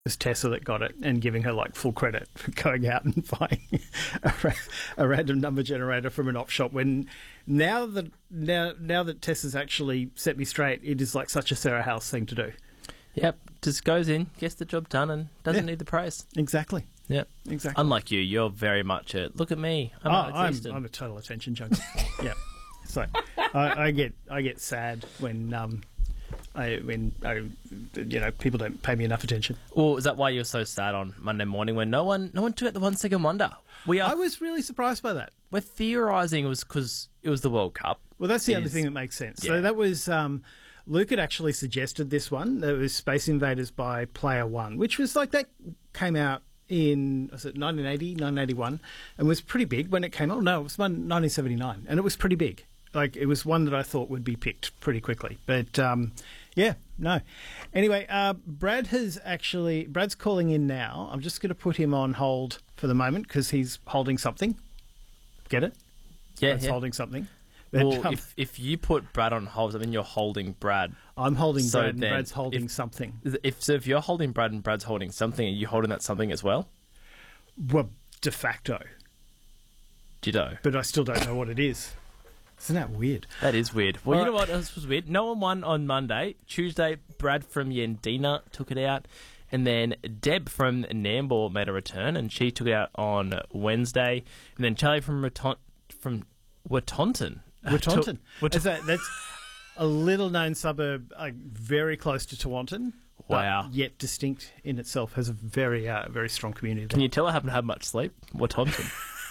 was Tessa that got it, and giving her like full credit for going out and buying a random number generator from an op shop. When now that Tessa's actually set me straight, it is like such a Sarah House thing to do. Yep, just goes in, gets the job done, and doesn't need the praise. Exactly. Yep, exactly. Unlike you, you're very much a look at me. I'm a total attention junkie. Yeah, so I get sad when people don't pay me enough attention. Well, is that why you're so sad on Monday morning when no one took out the 1 second wonder? I was really surprised by that. We're theorising it was because it was the World Cup. Well, that's the other thing that makes sense. Yeah. So that was Luke had actually suggested this one. That was Space Invaders by Player One, which was like that came out in 1980, 1981, and was pretty big when it came out. No, it was 1979, and it was pretty big. Like, it was one that I thought would be picked pretty quickly. But, no. Anyway, Brad's calling in now. I'm just going to put him on hold for the moment because he's holding something. Get it? Yeah, Brad's holding something. But, well, if you put Brad on hold, I mean, you're holding Brad. I'm holding Brad and Brad's holding something. If you're holding Brad and Brad's holding something, are you holding that something as well? Well, de facto. Ditto. But I still don't know what it is. Isn't that weird? That is weird. Well, you know what else was weird? No one won on Monday. Tuesday, Brad from Yandina took it out. And then Deb from Nambour made a return, and she took it out on Wednesday. And then Charlie from Watonton. Watonton. That's a little-known suburb very close to Tewanton. Wow. But yet distinct in itself. Has a very, very strong community. Can you tell I haven't had much sleep? Watonton.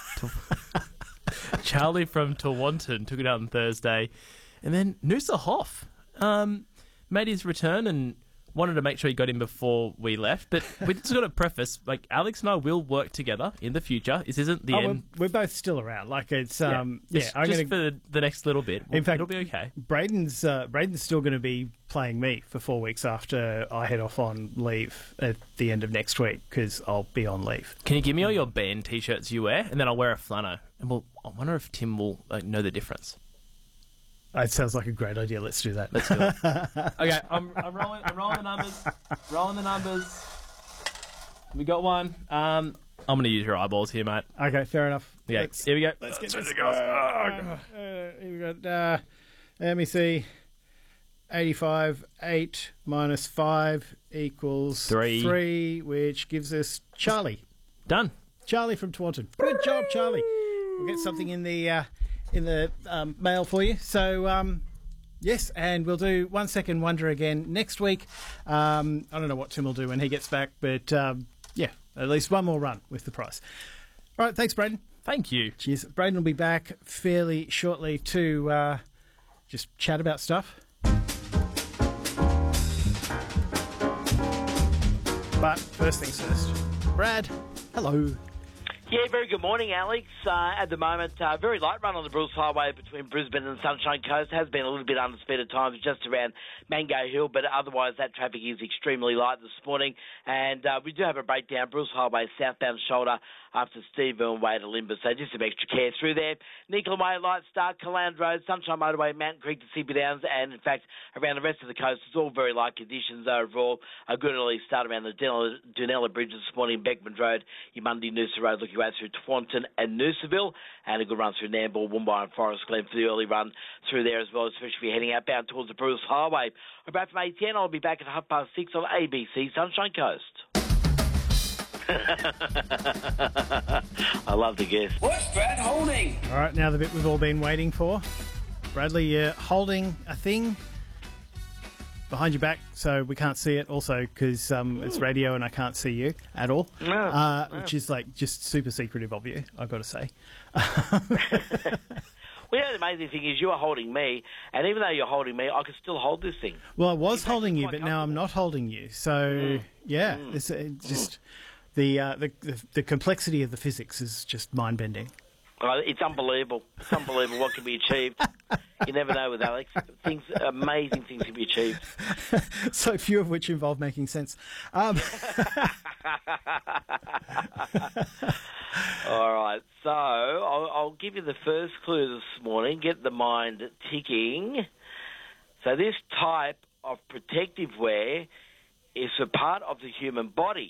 Charlie from Tewanton took it out on Thursday. And then Noosa Hoff made his return and wanted to make sure he got in before we left. But we just got to preface, like, Alex and I will work together in the future. This isn't the end. We're both still around. Like, it's... just for the next little bit. In fact, it'll be okay. Braden's still going to be playing me for 4 weeks after I head off on leave at the end of next week because I'll be on leave. Can you give me all your band T-shirts you wear? And then I'll wear a flannel. And I wonder if Tim will know the difference. It sounds like a great idea. Let's do that. Let's do it. Okay, I'm rolling the numbers. Rolling the numbers. We got one. I'm going to use your eyeballs here, mate. Okay, fair enough. Okay, here we go. Let's get this. Here we go. Let me see. 85, 8 minus 5 equals 3, which gives us Charlie. Done. Charlie from Tewanton. Good job, Charlie. We'll get something in the mail for you. So, yes, and we'll do 1 second wonder again next week. I don't know what Tim will do when he gets back, but at least one more run with the price. All right, thanks, Braden. Thank you. Cheers. Braden will be back fairly shortly to just chat about stuff. But first things first. Brad, hello. Yeah, very good morning, Alex. At the moment, very light run on the Bruce Highway between Brisbane and Sunshine Coast. Has been a little bit under speed at times, just around Mango Hill, but otherwise that traffic is extremely light this morning. And we do have a breakdown, Bruce Highway southbound shoulder after Steveville Way to Limber, so just some extra care through there. Nicola Way, light start, Caland Road, Sunshine Motorway, Mountain Creek to Sippy Downs, and in fact, around the rest of the coast, it's all very light conditions overall. A good early start around the Dunella Bridge this morning, Beckman Road, your Monday Noosa Road, looking right through Tewanton and Noosaville, and a good run through Nambour, Woombye and Forest Glen for the early run through there as well, especially if you're heading outbound towards the Bruce Highway. We're back from 8:10. I'll be back at 6:30 on ABC Sunshine Coast. I love the guess. What's Brad holding? All right, now the bit we've all been waiting for. Bradley, you're holding a thing behind your back, so we can't see it. Also, because it's radio and I can't see you at all, which is like just super secretive of you, I've got to say. Well, the amazing thing is you are holding me, and even though you're holding me, I can still hold this thing. Well, I was holding you, but now I'm not holding you. So, it's just the complexity of the physics is just mind-bending. It's unbelievable. It's unbelievable what can be achieved. You never know with Alex. Amazing things can be achieved. So few of which involve making sense. All right, so I'll give you the first clue this morning. Get the mind ticking. So this type of protective wear is a part of the human body